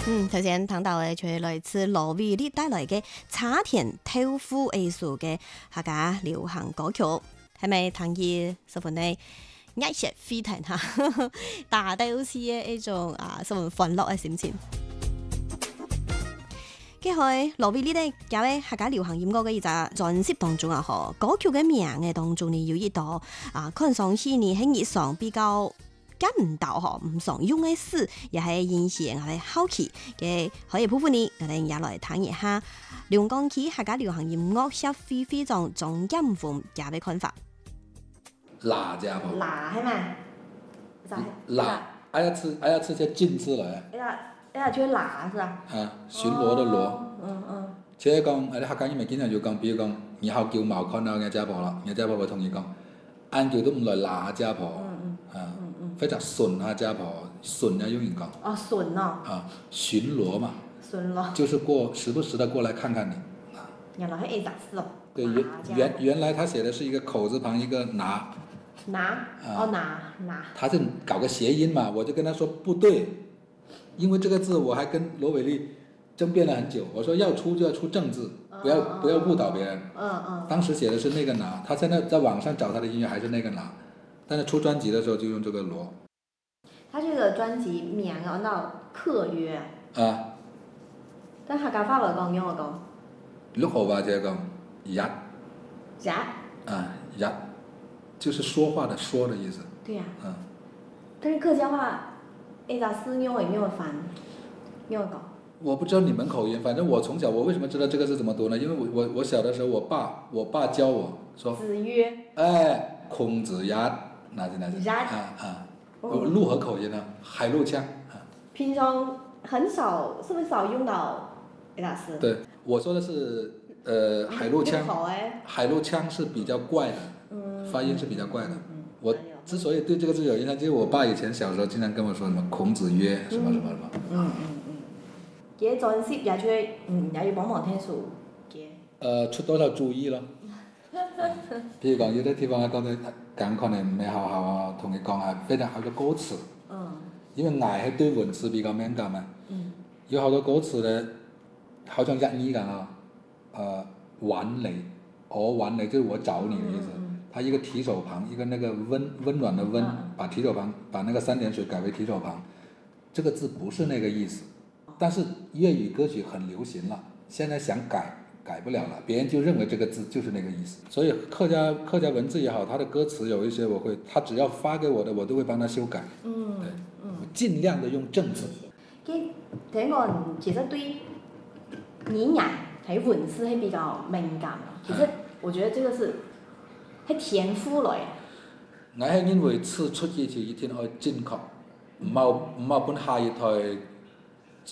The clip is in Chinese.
頭先聽到嘅就係來自羅偉麗帶來嘅茶田豆腐藝術嘅客家流行歌曲，係咪聽見十分嘅熱血沸騰嚇？大家好似嘅一種十分歡樂嘅心情。佢喺羅偉麗咧搞嘅客家流行音樂嘅一隻專輯當中啊，歌曲嘅名嘅當中呢有一道看上去呢喺日常比較揀唔到唔常用嘅詞，也係引起我哋好奇嘅可以部分呢，我哋也來談一下龍崗區客家流行音樂協會會長鍾劍鋒嘅看法。 辣家伙， 辣係咪？ 辣，哎呀吃些精致來。 哎呀，就辣是吧？ 巡邏的邏。即係講，啲客家人咪經常就講，比如講，以後叫茅坤啊，嘅家婆啦，嘅家婆會同意講，晏叫都唔來辣家婆。非常順啊，家婆，順啊，用人講。哦，順哦。巡邏嘛。巡邏。就是時不時的過來看看你。 原來係一雜事哦。 對，原來他寫的是一個口字旁一個拿。拿。拿。他是搞個諧音嘛，我就跟他說不對，因為這個字我還跟羅偉麗爭辯了很久，我說要出就要出正字，不要誤導別人。當時寫的是那個拿，他現在在網上找他的音樂還是那個拿。但是出專輯的時候就用這個鑼。 他這個專輯名按照客約。但客家話來講，用我講。 六號吧，這個日。日。就是說話的說的意思。 對呀。但是客家話，一個是用會翻，用我講。 我不知道你們口音，反正我從小，我為什麼知道這個字怎麼讀呢？因為我小的時候，我爸教我說。子曰。孔子曰。哪是陸河口音啊，海陸腔平常很少，是不是少用到老師？ 對，我說的是海陸腔。海陸腔是比較怪的，發音是比較怪的。我之所以對這個字有印象，就是我爸以前小時候經常跟我說什麼孔子曰什麼什麼什麼。 嘅專輯也出，也要幫忙聽數嘅。 出多少注意咯？譬如講有啲地方講到咁可能唔係學校啊，同你講係非常好嘅歌詞。因為我係對文詞比較敏感嘛。有好多歌詞呢，好像日語咁揾你，我揾你就是我找你的意思。它一個提手旁，一個那個溫暖的溫，把提手旁把那個三點水改為提手旁，這個字不是那個意思。但是粵語歌曲很流行了，現在想改不了了，別人就認為這個字就是那個意思。所以客家文字也好，他的歌詞有一些他只要發給我的，我都會幫他修改。對，我盡量的用正字。 聽講其實對語言喺文字係比較敏感，其實我覺得這個是係天賦來。 我係因為詞出去就一定要正確，唔好本下一台